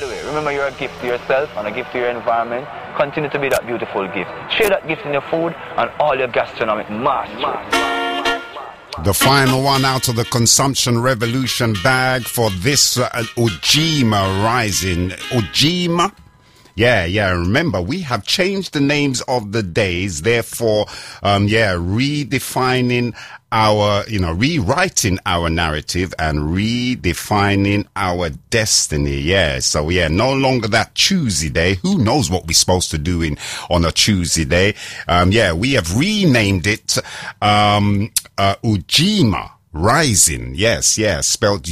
the way, remember you're a gift to yourself and a gift to your environment. Continue to be that beautiful gift. Share that gift in your food and all your gastronomic mastery. The final one out of the consumption revolution bag for this Ujima Rising. Ujima? Yeah. Remember, we have changed the names of the days. Therefore, redefining our, rewriting our narrative and redefining our destiny. Yeah. So, no longer that Tuesday day. Who knows what we're supposed to do on a Tuesday day? We have renamed it, Ujima Rising, yes, spelled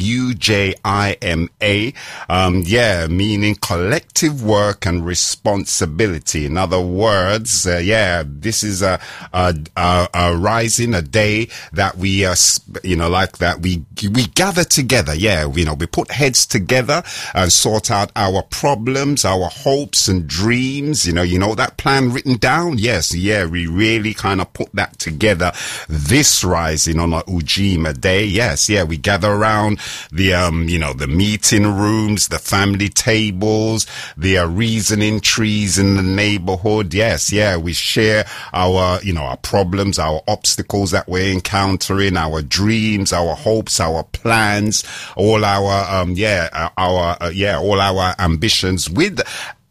U-J-I-M-A, meaning collective work and responsibility. In other words, this is a rising, a day that we, we gather together. We put heads together and sort out our problems, our hopes and dreams. That plan written down. Yes, we really kind of put that together this rising on a Ujima day. Yes, we gather around the the meeting rooms, the family tables, the reasoning trees in the neighborhood. Yes, we share our our problems, our obstacles that we're encountering, our dreams, our hopes, our plans, all our all our ambitions with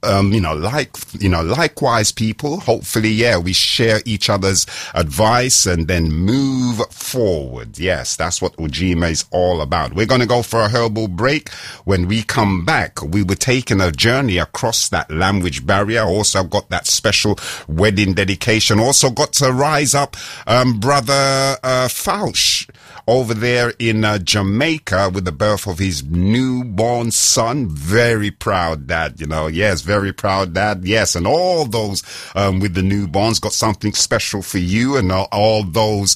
likewise people. Hopefully, we share each other's advice and then move forward. Yes, that's what Ujima is all about. We're going to go for a herbal break. When we come back, we were taking a journey across that language barrier. Also got that special wedding dedication. Also got to rise up, brother, Fausch over there in Jamaica with the birth of his newborn son. Very proud dad, yes, very proud dad. Yes, and all those with the newborns got something special for you, and all those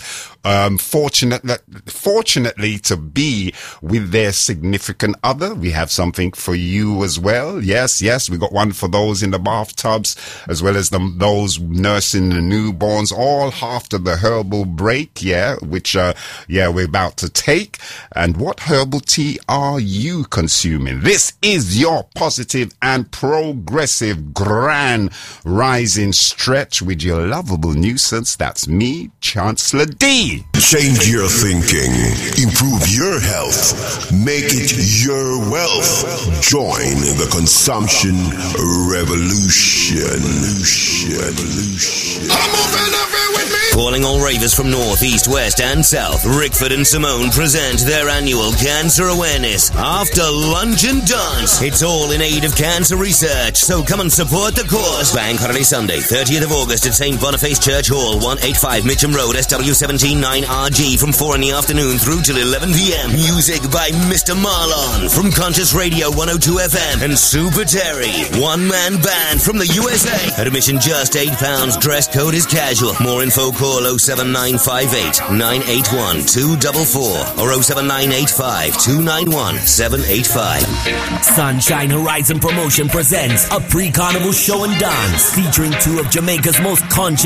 fortunately to be with their significant other. We have something for you as well. Yes, we got one for those in the bathtubs as well as those nursing the newborns, all after the herbal break, which we're about to take. And what herbal tea are you consuming? This is your positive and progressive grand rising stretch with your lovable nuisance. That's me, Chancellor D. Change your thinking, improve your health, make it your wealth. Join the consumption revolution. I'm moving everywhere with me. Calling all ravers from north, east, west and south, Rickford and Simone present their annual Cancer Awareness After Luncheon Dance. It's all in aid of cancer research, so come and support the cause. Bank Holiday Sunday, 30th of August at St. Boniface Church Hall, 185 Mitcham Road, SW17 9RG, from 4 in the afternoon through till 11 p.m. Music by Mr. Marlon from Conscious Radio 102 FM and Super Terry, one-man band from the USA. Admission just £8. Dress code is casual. More info call 07958 981 244 or 07985 291 785. Sunshine Horizon Promotion presents a pre-carnival show and dance featuring two of Jamaica's most conscious